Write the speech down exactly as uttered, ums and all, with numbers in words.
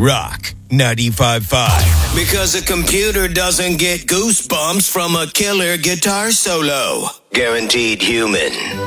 Rock ninety-five point five. Because a computer doesn't get goosebumps from a killer guitar solo. Guaranteed human.